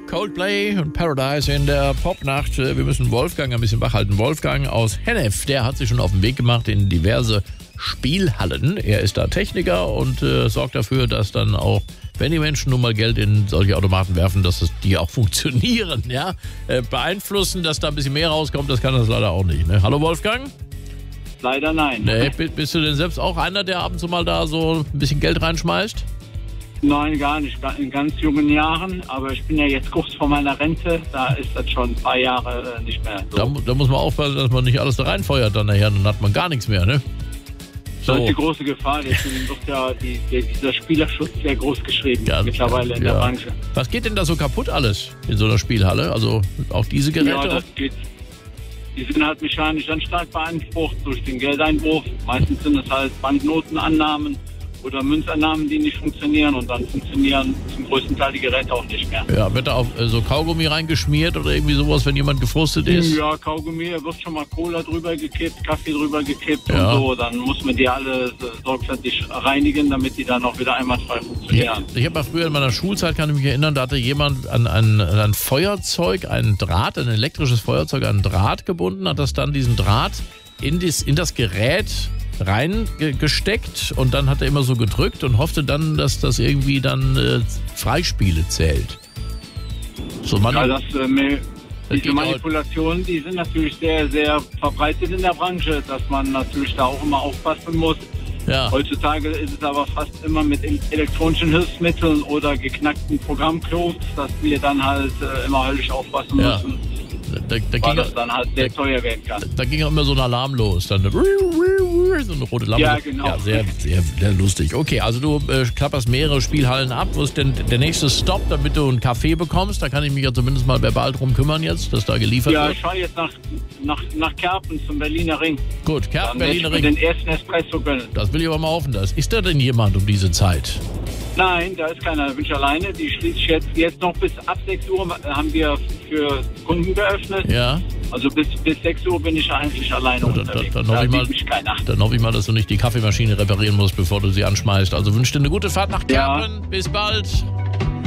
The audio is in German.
Coldplay und Paradise in der Popnacht. Wir müssen Wolfgang ein bisschen wachhalten. Wolfgang aus Hennef, der hat sich schon auf den Weg gemacht in diverse Spielhallen. Er ist da Techniker und sorgt dafür, dass dann auch, wenn die Menschen nun mal Geld in solche Automaten werfen, dass die auch funktionieren. Ja? Beeinflussen, dass da ein bisschen mehr rauskommt, das kann das leider auch nicht. Ne? Hallo Wolfgang? Leider nein. Nee, bist du denn selbst auch einer, der ab und zu mal da so ein bisschen Geld reinschmeißt? Nein, gar nicht. In ganz jungen Jahren. Aber ich bin ja jetzt kurz vor meiner Rente. Da ist das schon ein paar Jahre nicht mehr so. Da muss man aufpassen, dass man nicht alles da reinfeuert dann nachher. Dann hat man gar nichts mehr, ne? So. Das ist die große Gefahr. Deswegen wird ja dieser Spielerschutz sehr groß geschrieben mittlerweile in der Branche. Was geht denn da so kaputt alles in so einer Spielhalle? Also auch diese Geräte? Ja, das geht. Die sind halt mechanisch dann stark beansprucht durch den Geldeinwurf. Meistens sind es halt Banknotenannahmen oder Münzannahmen, die nicht funktionieren, und dann funktionieren zum größten Teil die Geräte auch nicht mehr. Ja, wird da auch so Kaugummi reingeschmiert oder irgendwie sowas, wenn jemand gefrustet ist? Ja, Kaugummi, da wird schon mal Cola drüber gekippt, Kaffee drüber gekippt und so. Dann muss man die alle sorgfältig reinigen, damit die dann auch wieder einwandfrei funktionieren. Ich habe mal früher in meiner Schulzeit, kann ich mich erinnern, da hatte jemand an ein Feuerzeug, ein elektrisches Feuerzeug, einen Draht gebunden, hat das dann diesen Draht in das Gerät reingesteckt und dann hat er immer so gedrückt und hoffte dann, dass das irgendwie dann Freispiele zählt. So diese Manipulationen, die sind natürlich sehr, sehr verbreitet in der Branche, dass man natürlich da auch immer aufpassen muss. Ja. Heutzutage ist es aber fast immer mit elektronischen Hilfsmitteln oder geknackten Programmcodes, dass wir dann halt immer höllisch aufpassen müssen. Weil das dann halt sehr teuer werden kann. Da ging auch immer so ein Alarm los. Dann so eine rote Lampe. Ja, genau. Ja, sehr, sehr, sehr lustig. Okay, also du klapperst mehrere Spielhallen ab. Wo ist denn der nächste Stop, damit du einen Kaffee bekommst? Da kann ich mich ja zumindest mal verbal drum kümmern jetzt, dass da geliefert wird. Ja, ich fahre jetzt nach Kerpen zum Berliner Ring. Gut, Kerpen, Berliner Ring. Den ersten Espresso gönnen. Das will ich aber mal hoffen. Ist da denn jemand um diese Zeit? Nein, da ist keiner. Da bin ich alleine. Die schließe ich jetzt noch bis ab 6 Uhr haben wir für Kunden geöffnet. Ja. Also bis 6 Uhr bin ich eigentlich alleine unterwegs. Dann hoffe ich mal, dass du nicht die Kaffeemaschine reparieren musst, bevor du sie anschmeißt. Also wünsche dir eine gute Fahrt nach Kerpen. Ja. Bis bald.